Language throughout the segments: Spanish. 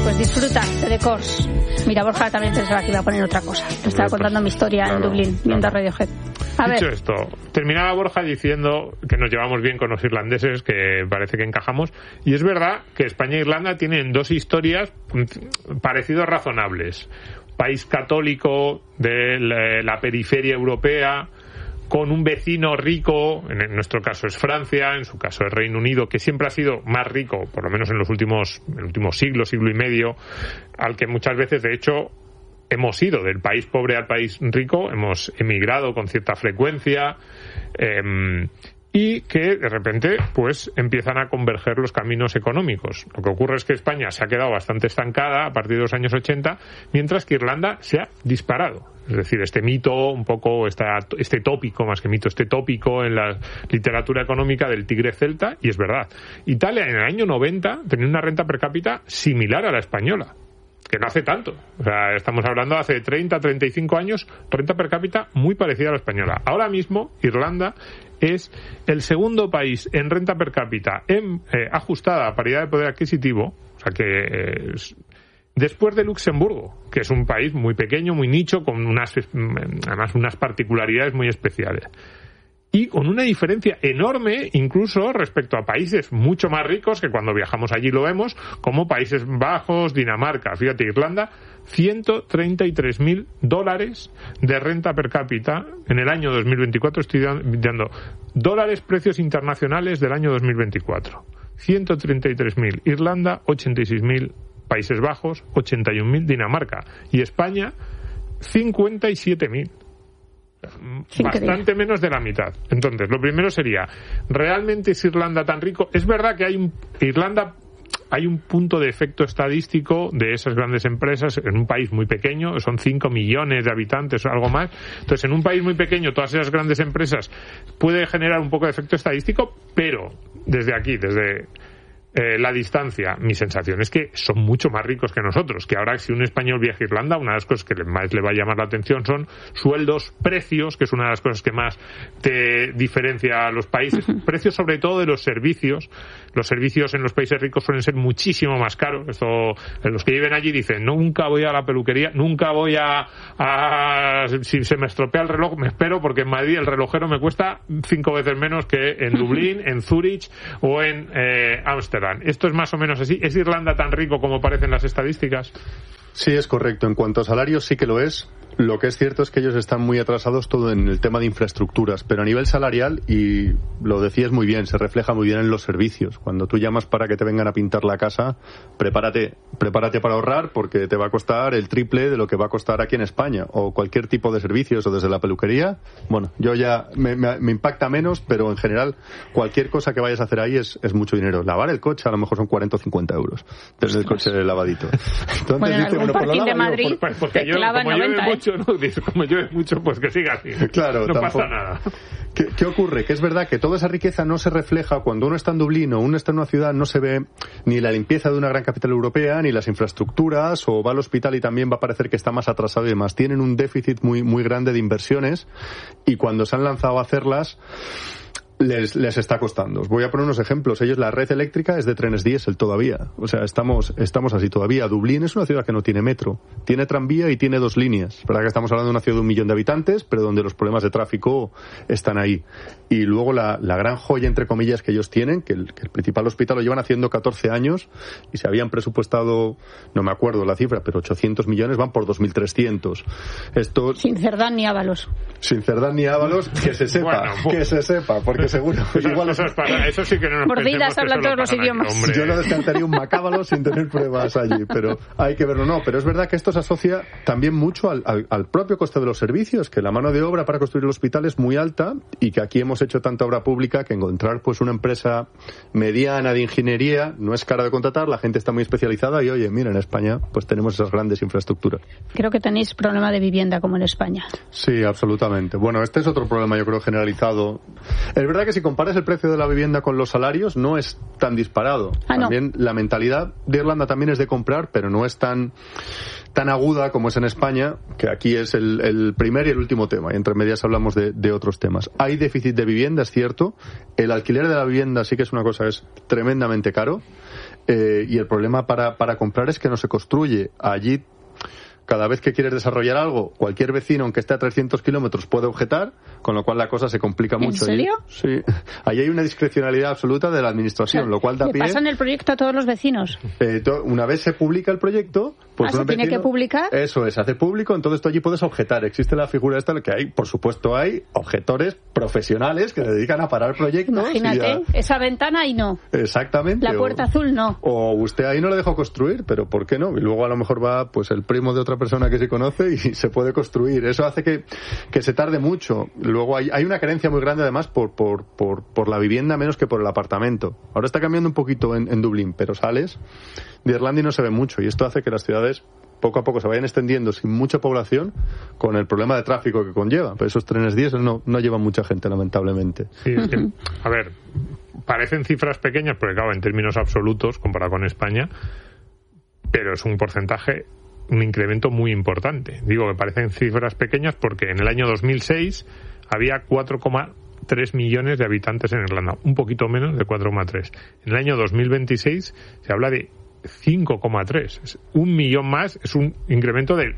pues disfruta de The Course. Mira, Borja también pensaba que iba a poner otra cosa. Te estaba contando mi historia en Dublín, viendo Radiohead. Dicho esto, terminaba Borja diciendo que nos llevamos bien con los irlandeses, que parece que encajamos, y es verdad que España e Irlanda tienen dos historias parecidos razonables. País católico de la periferia europea, con un vecino rico, en nuestro caso es Francia, en su caso es Reino Unido, que siempre ha sido más rico, por lo menos en el último siglo y medio, al que muchas veces, de hecho, hemos ido del país pobre al país rico, hemos emigrado con cierta frecuencia, y que de repente pues empiezan a converger los caminos económicos. Lo que ocurre es que España se ha quedado bastante estancada a partir de los años 80, mientras que Irlanda se ha disparado. Es decir, este mito, un poco este tópico, más que mito, este tópico en la literatura económica del tigre celta, y es verdad. Italia en el año 90 tenía una renta per cápita similar a la española, que no hace tanto. O sea, estamos hablando de hace 30, 35 años, renta per cápita muy parecida a la española. Ahora mismo, Irlanda es el segundo país en renta per cápita ajustada a paridad de poder adquisitivo, o sea que después de Luxemburgo, que es un país muy pequeño, muy nicho, con además unas particularidades muy especiales. Y con una diferencia enorme, incluso respecto a países mucho más ricos, que cuando viajamos allí lo vemos, como Países Bajos, Dinamarca. Fíjate, Irlanda, $133.000 de renta per cápita en el año 2024. Estoy dando dólares, precios internacionales del año 2024. 133.000 Irlanda, 86.000 Países Bajos, 81.000 Dinamarca. Y España, 57.000. Bastante menos de la mitad. Entonces, lo primero sería, ¿realmente es Irlanda tan rico? Es verdad que Irlanda hay un punto de efecto estadístico de esas grandes empresas en un país muy pequeño, son 5 millones de habitantes o algo más. Entonces, en un país muy pequeño, todas esas grandes empresas puede generar un poco de efecto estadístico, pero desde aquí, desde la distancia, mi sensación es que son mucho más ricos que nosotros, que ahora si un español viaja a Irlanda, una de las cosas que más le va a llamar la atención son sueldos, precios, que es una de las cosas que más te diferencia a los países, precios sobre todo de los servicios. Los servicios en los países ricos suelen ser muchísimo más caros. Esto, los que viven allí dicen, nunca voy a la peluquería, nunca voy si se me estropea el reloj, me espero, porque en Madrid el relojero me cuesta 5 veces menos que en Dublín, en Zúrich o en Ámsterdam. ¿Esto es más o menos así? ¿Es Irlanda tan rico como parecen las estadísticas? Sí, es correcto. En cuanto a salarios, sí que lo es. Lo que es cierto es que ellos están muy atrasados todo en el tema de infraestructuras, pero a nivel salarial, y lo decías muy bien, se refleja muy bien en los servicios. Cuando tú llamas para que te vengan a pintar la casa, prepárate para ahorrar, porque te va a costar el triple de lo que va a costar aquí en España, o cualquier tipo de servicios, o desde la peluquería. Bueno, yo ya me impacta menos, pero en general cualquier cosa que vayas a hacer ahí es mucho dinero. Lavar el coche a lo mejor son 40 o 50 euros desde el coche lavadito. Entonces, bueno, en algún parking de Madrid te clavan 90, como llueve mucho, pues que siga así. Claro, no pasa nada. ¿Qué ocurre? Que es verdad que toda esa riqueza no se refleja cuando uno está en Dublín o uno está en una ciudad, no se ve ni la limpieza de una gran capital europea, ni las infraestructuras, o va al hospital y también va a parecer que está más atrasado y demás. Tienen un déficit muy, muy grande de inversiones, y cuando se han lanzado a hacerlas, les está costando. Os voy a poner unos ejemplos. Ellos, la red eléctrica es de trenes diésel todavía. O sea, estamos así todavía. Dublín es una ciudad que no tiene metro. Tiene tranvía y tiene 2 líneas. Es verdad que estamos hablando de una ciudad de 1 millón de habitantes, pero donde los problemas de tráfico están ahí. Y luego la gran joya, entre comillas, que ellos tienen, que el principal hospital lo llevan haciendo 14 años y se habían presupuestado, no me acuerdo la cifra, pero 800 millones, van por 2.300. Esto, sin Cerdán ni Ábalos. Sin Cerdán ni Ábalos, que se sepa, que se sepa, porque seguro. Igual eso sí que no nos Mordidas hablan todos los idiomas. Yo no descartaría un Macábalo sin tener pruebas allí, pero hay que verlo. No, pero es verdad que esto se asocia también mucho al propio coste de los servicios, que la mano de obra para construir el hospital es muy alta, y que aquí hemos hecho tanta obra pública que encontrar pues una empresa mediana de ingeniería no es cara de contratar, la gente está muy especializada, y oye, mira, en España pues tenemos esas grandes infraestructuras. Creo que tenéis problema de vivienda como en España. Sí, absolutamente. Bueno, este es otro problema, yo creo, generalizado. Es verdad que si comparas el precio de la vivienda con los salarios, no es tan disparado. También la mentalidad de Irlanda también es de comprar, pero no es tan aguda como es en España, que aquí es el primer y el último tema, y entre medias hablamos de otros temas. Hay déficit de vivienda, es cierto. El alquiler de la vivienda sí que es una cosa, es tremendamente caro. y el problema para comprar es que no se construye. Allí, cada vez que quieres desarrollar algo, cualquier vecino, aunque esté a 300 kilómetros, puede objetar, con lo cual la cosa se complica mucho. ¿En serio? Sí. Ahí hay una discrecionalidad absoluta de la administración, o sea, lo cual da pie... ¿Le pasan el proyecto a todos los vecinos? Una vez se publica el proyecto... Pues ¿se tiene que publicar? Eso es, se hace público, entonces tú allí puedes objetar. Existe la figura esta, que hay, por supuesto, hay objetores profesionales que se dedican a parar proyectos. Imagínate, esa ventana ahí no. Exactamente. La puerta azul no. O usted ahí no le dejó construir, pero ¿por qué no? Y luego a lo mejor va pues el primo de otra persona que se conoce y se puede construir. Eso hace que se tarde mucho. Luego hay una carencia muy grande además por la vivienda menos que por el apartamento. Ahora está cambiando un poquito en Dublín, pero sales de Irlanda y no se ve mucho, y esto hace que las ciudades poco a poco se vayan extendiendo sin mucha población, con el problema de tráfico que conlleva. Pero esos trenes diésel no llevan mucha gente, lamentablemente. Sí, es que, a ver, parecen cifras pequeñas, porque claro, en términos absolutos, comparado con España, pero es un porcentaje, un incremento muy importante. Digo que parecen cifras pequeñas porque en el año 2006 había 4,3 millones de habitantes en Irlanda, un poquito menos de 4,3. En el año 2026 se habla de 5,3. Es 1 millón más, es un incremento del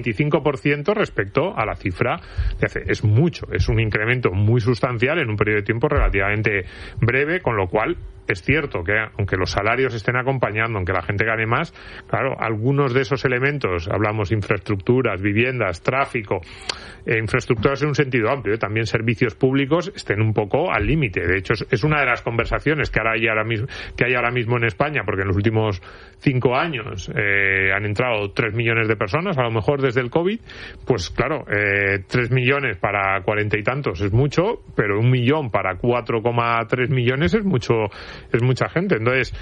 25% respecto a la cifra de hace. Es mucho, es un incremento muy sustancial en un periodo de tiempo relativamente breve, con lo cual es cierto que aunque los salarios estén acompañando, aunque la gente gane más, claro, algunos de esos elementos, hablamos infraestructuras, viviendas, tráfico, infraestructuras en un sentido amplio, también servicios públicos, estén un poco al límite. De hecho, es una de las conversaciones que hay ahora mismo en España, porque en los últimos 5 años han entrado 3 millones de personas, a lo mejor desde el COVID, pues claro, 3 millones para 40 y tantos es mucho, pero 1 millón para 4,3 millones es mucha gente. Entonces,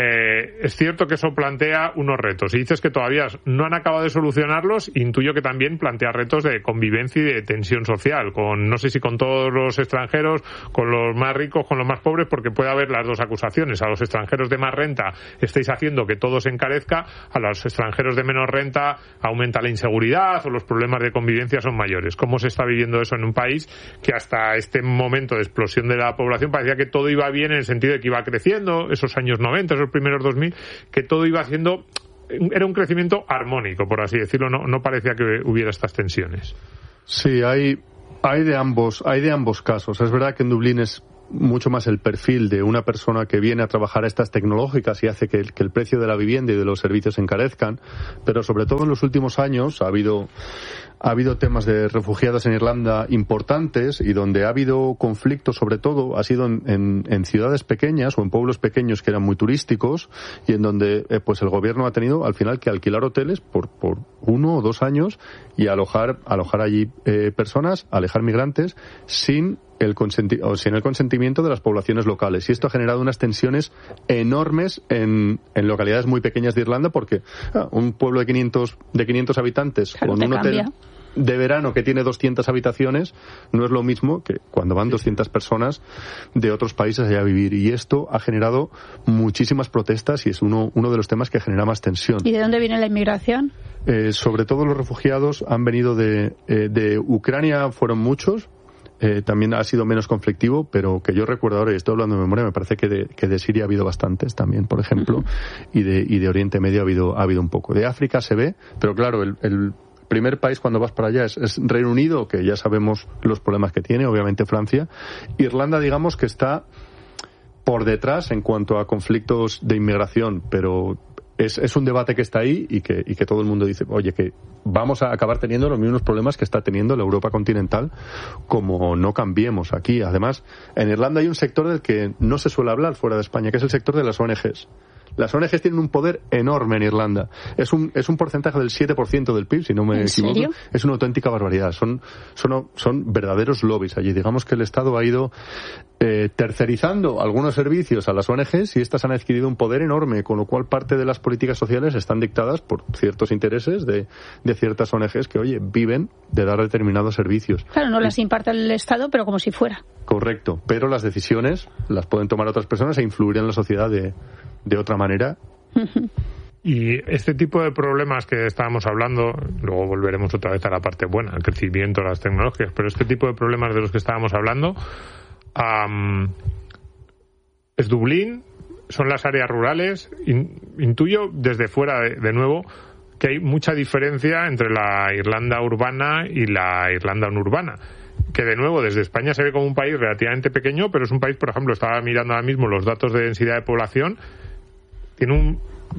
es cierto que eso plantea unos retos. Y dices que todavía no han acabado de solucionarlos, intuyo que también plantea retos de convivencia y de tensión social, no sé si con todos los extranjeros, con los más ricos, con los más pobres, porque puede haber las dos acusaciones. A los extranjeros de más renta estáis haciendo que todo se encarezca, a los extranjeros de menos renta aumenta la inseguridad o los problemas de convivencia son mayores. ¿Cómo se está viviendo eso en un país que hasta este momento de explosión de la población parecía que todo iba bien en el sentido de que iba creciendo, esos años 90, esos primeros 2000, que todo iba haciendo, era un crecimiento armónico, por así decirlo, no parecía que hubiera estas tensiones? Sí, hay de ambos casos. Es verdad que en Dublín es mucho más el perfil de una persona que viene a trabajar estas tecnológicas y hace que el precio de la vivienda y de los servicios se encarezcan, pero sobre todo en los últimos años ha habido temas de refugiados en Irlanda importantes, y donde ha habido conflictos, sobre todo ha sido en ciudades pequeñas o en pueblos pequeños que eran muy turísticos, y en donde pues el gobierno ha tenido al final que alquilar hoteles por 1 o 2 años y alojar allí personas, alejar migrantes sin el consentimiento de las poblaciones locales. Y esto ha generado unas tensiones enormes en localidades muy pequeñas de Irlanda, porque un pueblo de 500 habitantes con un hotel de verano que tiene 200 habitaciones no es lo mismo que cuando van 200 personas de otros países allá a vivir. Y esto ha generado muchísimas protestas y es uno de los temas que genera más tensión. ¿Y de dónde viene la inmigración? Sobre todo los refugiados han venido de Ucrania, fueron muchos. También ha sido menos conflictivo, pero que yo recuerdo ahora, y estoy hablando de memoria, me parece que de Siria ha habido bastantes también, por ejemplo, y de Oriente Medio ha habido un poco. De África se ve, pero claro, el primer país cuando vas para allá es Reino Unido, que ya sabemos los problemas que tiene, obviamente Francia. Irlanda, digamos que está por detrás en cuanto a conflictos de inmigración, pero es un debate que está ahí y que todo el mundo dice, oye, que vamos a acabar teniendo los mismos problemas que está teniendo la Europa continental como no cambiemos aquí. Además, en Irlanda hay un sector del que no se suele hablar fuera de España, que es el sector de las ONGs. Las ONGs tienen un poder enorme en Irlanda. Es un porcentaje del 7% del PIB, si no me equivoco. ¿En serio? Es una auténtica barbaridad. Son verdaderos lobbies allí. Digamos que el Estado ha ido tercerizando algunos servicios a las ONGs y estas han adquirido un poder enorme, con lo cual parte de las políticas sociales están dictadas por ciertos intereses de ciertas ONGs que, oye, viven de dar determinados servicios. Claro, no las imparte el Estado, pero como si fuera. Correcto, pero las decisiones las pueden tomar otras personas e influir en la sociedad de otra manera. Y este tipo de problemas que estábamos hablando, luego volveremos otra vez a la parte buena, el crecimiento, las tecnologías, pero este tipo de problemas de los que estábamos hablando, ¿es Dublín? son las áreas rurales. Intuyo desde fuera, de nuevo, que hay mucha diferencia entre la Irlanda urbana y la Irlanda no urbana. Que de nuevo desde España se ve como un país relativamente pequeño, pero es un país, por ejemplo, estaba mirando ahora mismo los datos de densidad de población, tiene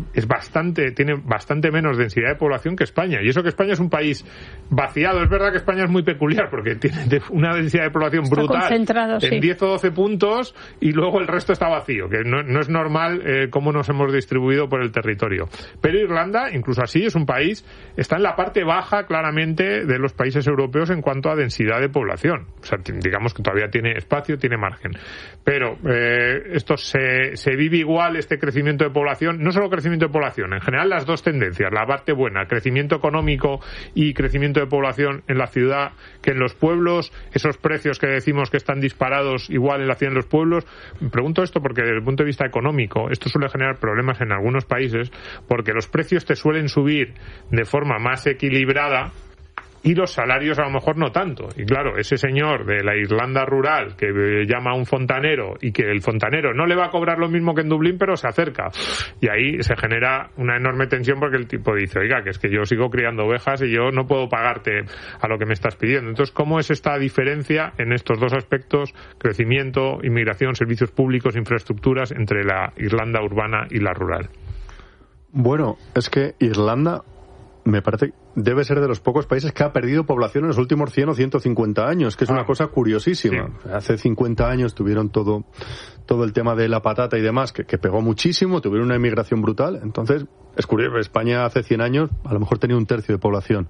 bastante menos densidad de población que España. Y eso que España es un país vaciado. Es verdad que España es muy peculiar porque tiene una densidad de población brutal en 10 o 12 puntos y luego el resto está vacío, que no es normal cómo nos hemos distribuido por el territorio. Pero Irlanda, incluso así, es un país, está en la parte baja claramente de los países europeos en cuanto a densidad de población. O sea, digamos que todavía tiene espacio, tiene margen. Pero esto se vive igual, este crecimiento de población, no solo crecimiento de población, en general las dos tendencias, la parte buena, crecimiento económico y crecimiento de población en la ciudad que en los pueblos, esos precios que decimos que están disparados igual en la ciudad y en los pueblos. Me pregunto esto porque desde el punto de vista económico esto suele generar problemas en algunos países porque los precios te suelen subir de forma más equilibrada y los salarios a lo mejor no tanto. Y claro, ese señor de la Irlanda rural que llama a un fontanero y que el fontanero no le va a cobrar lo mismo que en Dublín, pero se acerca. Y ahí se genera una enorme tensión porque el tipo dice, oiga, que es que yo sigo criando ovejas y yo no puedo pagarte a lo que me estás pidiendo. Entonces, ¿cómo es esta diferencia en estos dos aspectos, crecimiento, inmigración, servicios públicos, infraestructuras, entre la Irlanda urbana y la rural? Bueno, es que Irlanda me parece debe ser de los pocos países que ha perdido población en los últimos 100 o 150 años, que es una cosa curiosísima. Sí. Hace 50 años tuvieron todo el tema de la patata y demás, que pegó muchísimo, tuvieron una inmigración brutal. Entonces, es curioso, España hace 100 años a lo mejor tenía un tercio de población.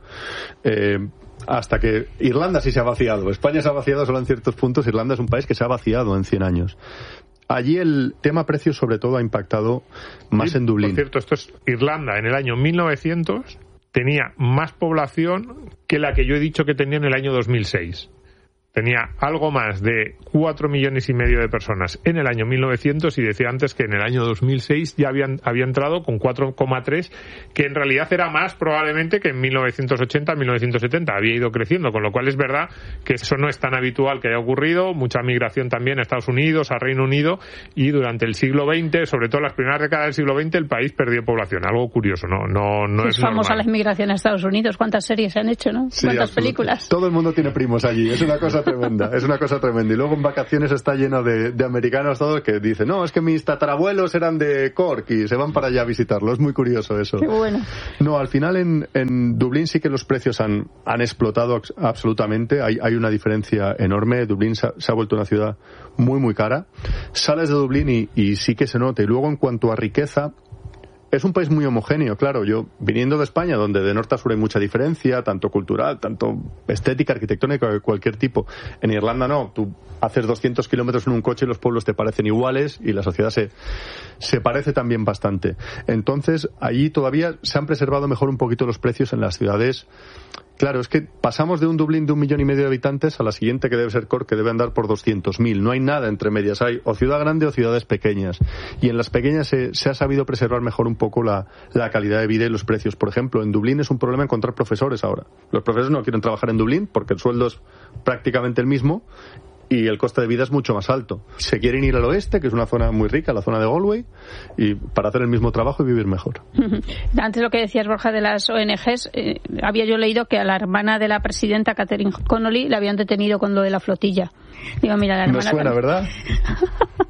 Hasta que Irlanda sí se ha vaciado. España se ha vaciado solo en ciertos puntos. Irlanda es un país que se ha vaciado en 100 años. Allí el tema precios sobre todo ha impactado más en Dublín. Por cierto, esto es Irlanda en el año 1900 tenía más población que la que yo he dicho que tenía en el año 2006. Tenía algo más de 4,5 millones de personas en el año 1900 y decía antes que en el año 2006 ya había entrado con 4,3, que en realidad era más probablemente que en 1980, 1970. Había ido creciendo, con lo cual es verdad que eso no es tan habitual que haya ocurrido. Mucha migración también a Estados Unidos, a Reino Unido, y durante el siglo XX, sobre todo las primeras décadas del siglo XX, el país perdió población. Algo curioso, no es famosa normal. La inmigración a Estados Unidos. ¿Cuántas series se han hecho, no? Sí, ¿cuántas películas? Todo el mundo tiene primos allí. Es una cosa tremenda, es una cosa tremenda. Y luego en vacaciones está lleno de americanos todos que dicen, no, es que mis tatarabuelos eran de Cork y se van para allá a visitarlo. Es muy curioso eso. Qué bueno. No, al final en Dublín sí que los precios han explotado absolutamente. Hay una diferencia enorme. Dublín se ha vuelto una ciudad muy, muy cara. Sales de Dublín y sí que se nota. Y luego en cuanto a riqueza, es un país muy homogéneo, claro. Yo, viniendo de España, donde de norte a sur hay mucha diferencia, tanto cultural, tanto estética, arquitectónica, de cualquier tipo. En Irlanda no. Tú haces 200 kilómetros en un coche y los pueblos te parecen iguales y la sociedad se parece también bastante. Entonces, allí todavía se han preservado mejor un poquito los precios en las ciudades. Claro, es que pasamos de un Dublín de 1,5 millones de habitantes a la siguiente, que debe ser Cork, que debe andar por 200.000. No hay nada entre medias. Hay o ciudad grande o ciudades pequeñas. Y en las pequeñas se ha sabido preservar mejor un poco la calidad de vida y los precios. Por ejemplo, en Dublín es un problema encontrar profesores ahora. Los profesores no quieren trabajar en Dublín porque el sueldo es prácticamente el mismo y el coste de vida es mucho más alto. Se quieren ir al oeste, que es una zona muy rica, la zona de Galway, y para hacer el mismo trabajo y vivir mejor. Antes lo que decías, Borja, de las ONGs, había yo leído que a la hermana de la presidenta, Catherine Connolly, la habían detenido con lo de la flotilla. Digo, mira, la hermana... No suena, ¿verdad?